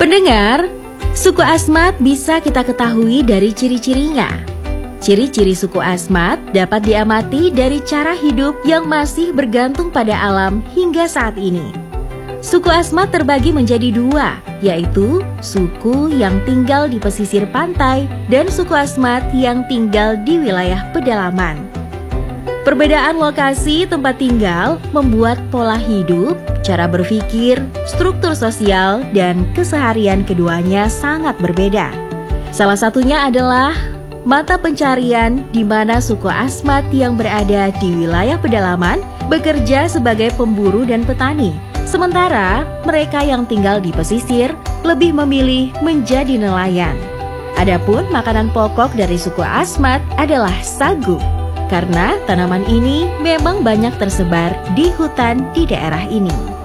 Pendengar, suku Asmat bisa kita ketahui dari ciri-cirinya. Ciri-ciri suku Asmat dapat diamati dari cara hidup yang masih bergantung pada alam hingga saat ini. Suku Asmat terbagi menjadi dua, yaitu suku yang tinggal di pesisir pantai dan suku Asmat yang tinggal di wilayah pedalaman. Perbedaan lokasi tempat tinggal membuat pola hidup, cara berpikir, struktur sosial, dan keseharian keduanya sangat berbeda. Salah satunya adalah mata pencarian di mana suku Asmat yang berada di wilayah pedalaman bekerja sebagai pemburu dan petani. Sementara mereka yang tinggal di pesisir lebih memilih menjadi nelayan. Adapun makanan pokok dari suku Asmat adalah sagu. Karena tanaman ini memang banyak tersebar di hutan di daerah ini.